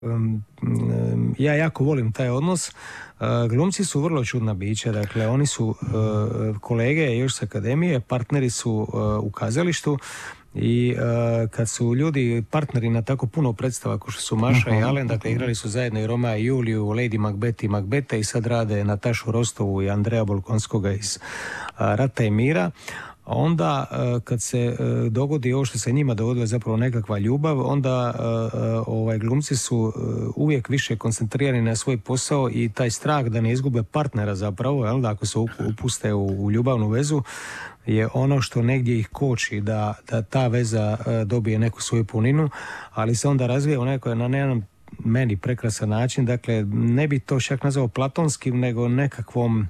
Ja jako volim taj odnos. Glumci su vrlo čudna bića, dakle oni su kolege još s akademije, partneri su u kazalištu i kad su ljudi partneri na tako puno predstava kao što su Maša i Alen, dakle igrali su zajedno i Romea i Juliju, Lady Macbeth i Macbeta i sad rade Natašu Rostovu i Andreja Bolkonskoga iz Rata i mira, onda kad se dogodi ovo što se njima dogodilo, zapravo nekakva ljubav, onda glumci su uvijek više koncentrirani na svoj posao i taj strah da ne izgube partnera zapravo, jel, da ako se upuste u ljubavnu vezu, je ono što negdje ih koči da ta veza dobije neku svoju puninu, ali se onda razvija u nekoj, na jedan meni prekrasan način, dakle ne bi to čak nazvao platonskim, nego nekakvom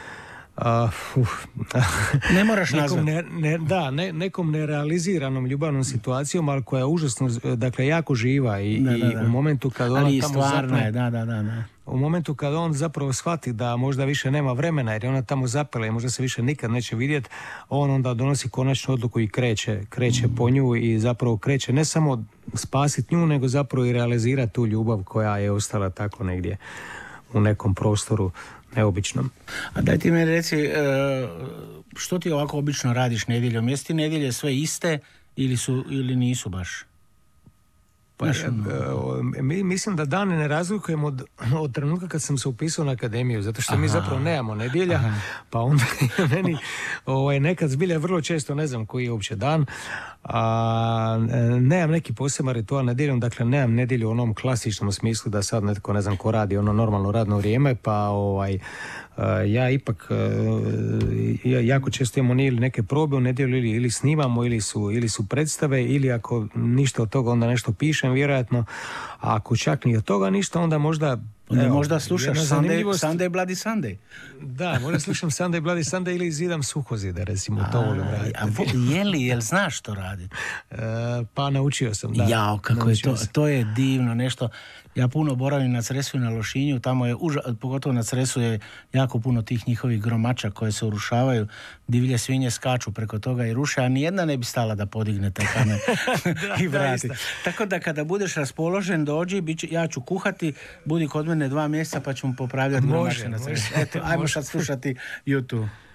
ne moraš nazvati. Nekom nerealiziranom ljubavnom situacijom, ali koja je užasno, dakle jako živa i u momentu kad ona ali tamo stvarna zapne, je, u momentu kad on zapravo shvati da možda više nema vremena jer je ona tamo zapela i možda se više nikad neće vidjeti, on onda donosi konačnu odluku i kreće po nju i zapravo kreće ne samo spasiti nju, nego zapravo i realizirati tu ljubav koja je ostala tako negdje u nekom prostoru neobičnom. A daj ti mi reci, što ti ovako obično radiš nedjeljom? Jesi ti nedjelje sve iste ili nisu baš? Mislim da dane ne razlikujemo od trenutka kad sam se upisao na akademiju, zato što mi zapravo nemamo nedjelja. Pa onda meni nekad zbilja vrlo često ne znam koji je uopće dan, nemam neki poseban ritual nedjeljom, dakle nemam nedjelju u onom klasičnom smislu da sad netko ne znam ko radi ono normalno radno vrijeme, pa ja ipak jako često imamo ili neke probe u nedjelju ili snimamo ili su predstave ili ako ništa od toga onda nešto pišem vjerojatno, a ako čak ni od toga ništa onda možda slušaš Sunday Bloody Sunday. Da, možda slušam Sunday Bloody Sunday ili zidam Suhozide, recimo, to volim raditi. Jel znaš to raditi? Pa naučio sam, da. Jao, kako je to je divno nešto. Ja puno boravim na Cresu i na Lošinju, tamo je, pogotovo na Cresu je jako puno tih njihovih gromača koje se urušavaju, divlje svinje skaču preko toga i ruše, a nijedna ne bi stala da podigne taj kamen i vrati. Tako da kada budeš raspoložen, dođi, ja ću kuhati, budi kod mene 2 mjeseca pa ćemo popravljati gromače na Cresu. Eto, ajmo sad slušati YouTube.